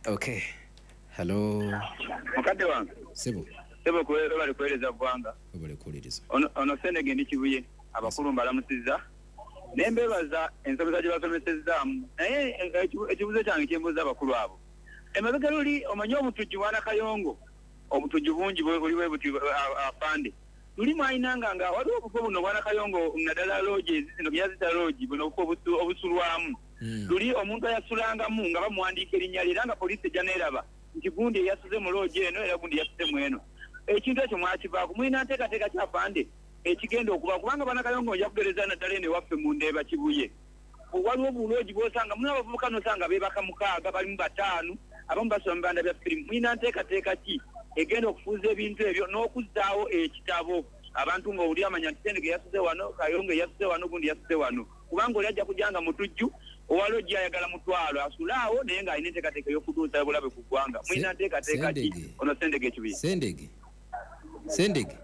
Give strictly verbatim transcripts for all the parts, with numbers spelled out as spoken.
Okay. Hello. Mukadde wange. Sebo. Sebo ko bali kueleza bwanga. Bali kueleza. Ono ono Sendege ndi kibuye abakulu mbalamusiza. Nembebaza ensomesa gye basomesezaamu. Naye ekibuzo kyange kyembuza abakulu abo. Emabega luli omanyi omutujju wana Kayongo. Omutujju bungi buli bwe buti afande. Luli mwayinanga nga waliwo obufo buno wana Kayongo nadala lodges zino byazita lodge buno obufo obusulwamu. Luli omuntu ayasulangamu nga bamuwandiika erinnya lye nga poliisi ejja neeraba nti gundi yasuze mu lodge eno era gundi yasuze mu eno. Ekintu ekyo mwakivaako mulina nteekateeka kyafande ekigenda okuba kubanga bana Kayongo ojja kugereza naddala eno ewaffe mu Ndeeba Kibuye. Waliwo buloogi bw'osanga mulina abavubuka n'osanga beebaka mukaaga balimu bataano abamu basoma mu bibanda bya firimu. Mulina nteekateeka ki egenda okufuuza ebintu ebyo n'okuzzaawo ekitabo abantu ng'owuli amanya nti Sendege yasuze wano, Kayongo yasuze wano, gundi yasuze wano. Kubanga oli ajja kujanga mutujju owalo gye ayagala mutwalo asulaawo naye ng'alina enteekateeka y'okutuusa bulabe ku ggwanga. Mulina nteekateeka ki ono Sendege ekibiye? Sendege Sendege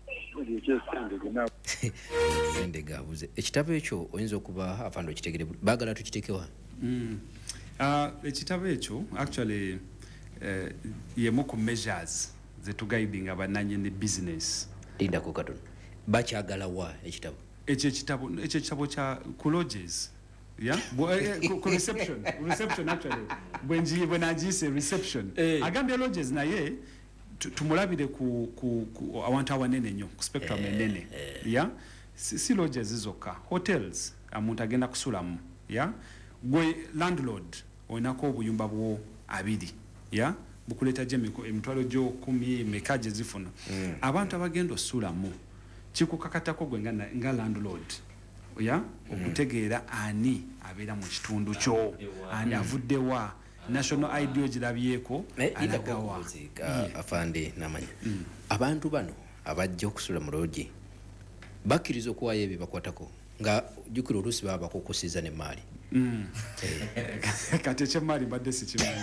Sendege abuze ekitabo ekyo oyinza okuba afando kitegere baagala tukitekewa. Mm. Uh, ekitabo ekyo actually uh, yemu ku measures zetuguiding abananyini business. Linda ku katon bakyagala wa ekitabo ekyo ekitabo ekyo ekitabo kya ku lodges. Yeah, ku reception reception actually bwenji bwenajise reception eh. Agambye lodges naye tumulabire ku ku, ku awantu awanene nnyo ku spectrum eh, enene eh. Yeah, si, si lodges zokka hotels amuntu agenda kusulamu. Yeah, gwe landlord oinako obuyumba bwo abiri. Yeah, bukuleta jemiko emitwalo gyo kumi mekaje zifuna mm. Abantu abagenda osulamu kikukakatako gwe nga, nga landlord. Yeah, okutegeera ani abeera mu kitundu kyo ani avuddewa national I D ogirabyeko alagawa afande namanya mm. Abantu bano abajja okusula mu lodge bakkiriza okuwaayo ebyo bakwatako nga jukira oluusi baba bakukusiza ne maali mm. eh. Kati ekyemaali mbadde sikimanyi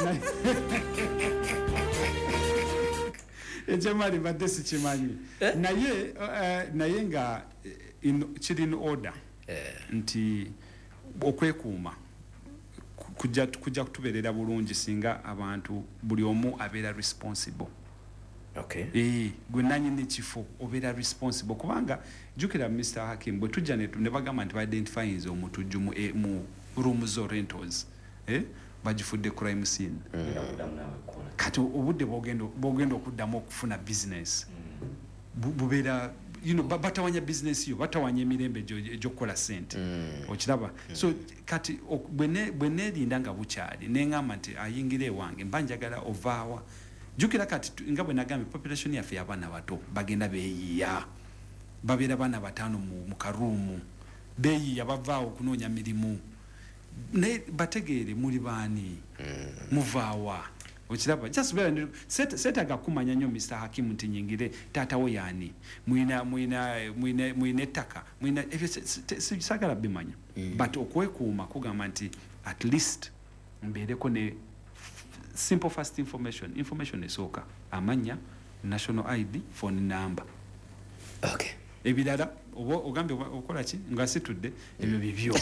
ekyemaali mbadde sikimanyi eh? naye uh, naye nga in kiri in order eh. Nti okwekuuma kujja kujja kutubeerera bulungi singa abantu buli omu abeera responsible. Okay. Eh, gwe nanyini kifo obeera responsible kubanga jukira Mister Hakim bwe tujja ne bagamba nti identifying omutujju mu, e, mu rooms or rentals eh bagifudde crime scene. Mm. Kati obudde bogendo bogendo okuddamu okufuna business mm. bubeera you know batawanya business yo batawanya emirembe gyokukola sente mm. okiraba mm. So kati bwene bwene lindanga bukyali nengamba nti ayingire wange mbanjagala ovaawa jukira kati nga bwe nagambe population yaffe abana bato bagenda beeyiya babeera bana batano mu, mu karuumu beeyiya bavaawo okunoonya mirimu naye bategeere muli baani mm. muvaawa okiraba just beera set setaga kumanya nnyo Mister Hakim nti nyingire taatawo yaani mwina mwina mwina mwina ettaka mwina ebyo sagala bimanya mm. But okwekuuma kugamba nti at least mbeereko ne simple fast information information esooka amanya national I D phone number. Okay. Ebirala obo ogambe okola ki nga situdde ebyo bibyo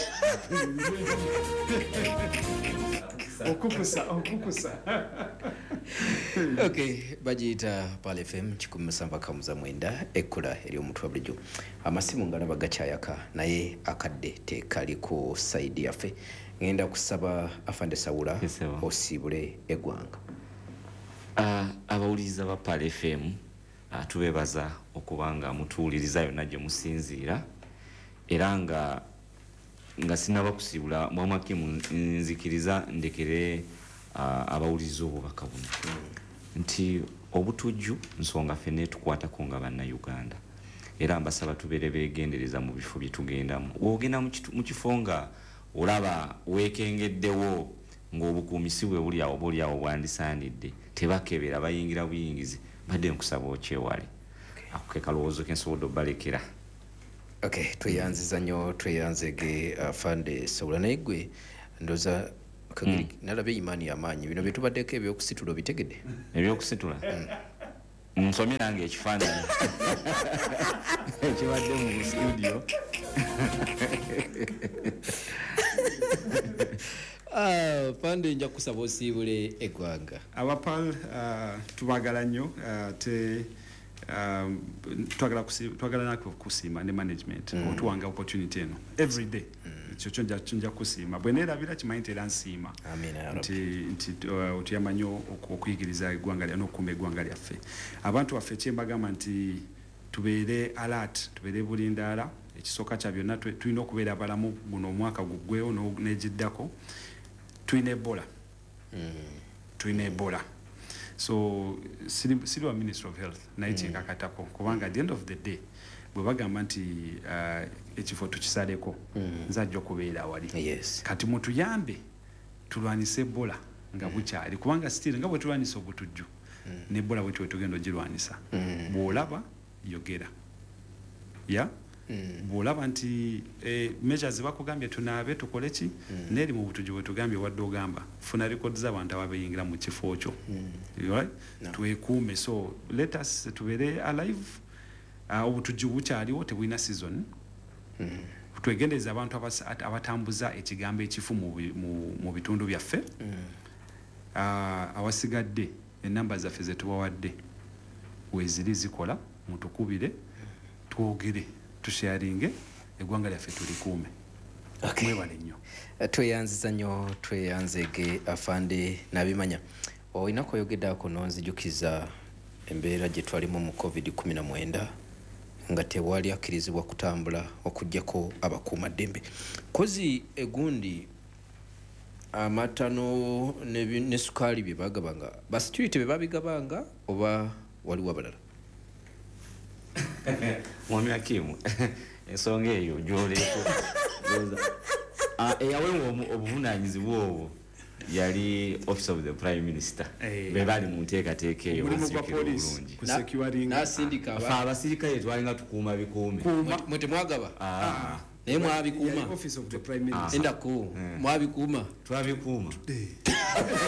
okukusa okukusa. Okay, bajita pale F M kikumi musamba kamuza mwenda ekkola eri omuntu wa bulijjo amasimu ngalaba gakyayaka naye akadde tekali ku side yaffe ngenda kusaba afande Sawula osibule eggwanga. Uh, abawuliriza ba Pale F M uh, tubebaza okubanga mutuwuliriza yonna gye musinziira era nga nga sinaba kusibula mwamaki nzikiriza ndekere uh, abawuliriza obubaka buno mm. Nti obutujju nsonga fene tukwatako nga banna Uganda era mbasaba tubeere beegendereza mu bifo bye tugendamu wogenda mu kifo nga olaba weekengeddewo ng'obukuumisi bwe buli awo buli awo bwandisaanidde tebakebera bayingira buyingizi badde nkusaba okyewale ako ke kalowoozo ke nsobodde obbalekera. Okay, tweyanziza nnyo tweyanzege afande Sawula naye gwe ndoza kagiri mm. nalabe imaani y'amaanyi bino bye tubaddeko ebyokusitula obitegedde ebyokusitula mm. nsomye nange ekifaananyi ekibadde mu studio. ah pande nja kusaba osiibule eggwanga abapal uh, tubagala nnyo uh, te um, twagala kusi, twagala nako kusiima ne management mm. otuwanga opportunity eno every day ekyo mm. kyo nja kusiima bwe neerabira kimanyi nti era nsiima nti, nti uh, otuyamanyi okuyigiriza eggwanga lya n'okukuuma eggwanga lyaffe abantu baffe kyembagamba nti tubeere alert tubeere bulindaala ekisooka kya byonna tulina okubeera abalamu guno omwaka guggwewo n'egiddako tulina ebola mm. tulina ebola so siri wa minister of health naye kyenkakatako kubanga at the end of the day bwe bagamba nti uh, ekifo tukisaleko mm. nze ajja okubeera awali yes. kati mutuyambe tulwanise ebola nga mm. bukyali kubanga still nga bwe tulwanisa obutujju mm. n'ebola bwe tuwe tugenda ogirwanisa mm. bw'olaba yogera ya yeah? Mm. bw'olaba nti eh, measures bakugambye tunaabe tukole ki mm. neri mu butujju bwe tugambye wadde ogamba funa records z'abantu ababeyingira mu kifo kyo mm. right? no. twekuume so let us tubeere alive uh, obutujju bukyaliwo tebulina season mm. twegendeza abantu abatambuza ekigambo ekifu mu, mu, mu bitundu byaffe mm. uh, awasigadde enamba zaffe zetubawadde weziri zikola mutukubire twogere tusharinge eggwanga lyaffe tulikuume mwebale nnyo tweyanziza nnyo tweyanzege afande nabimanya olina kwoyogeddako nonzijukiza embeera gye twalimu mu covid kumi na mwenda nga tewali akkirizibwa kutambula okuggyako abakuumaddembe kozi egundi amatano ne, ne sukaali bye bagabanga basecurity be babigabanga oba waliwo abalala mwami Hakimu ensonga eyo gyoleeta eyawewa obuvunanyizibwa obwo yali office of the prime minister be bali mu nteekateeka eyo bulungi n'asindika abasirikale twalinga tukuuma bikuume mwe temwagaba naye mwabikuuma endako mwabikuuma twabikuuma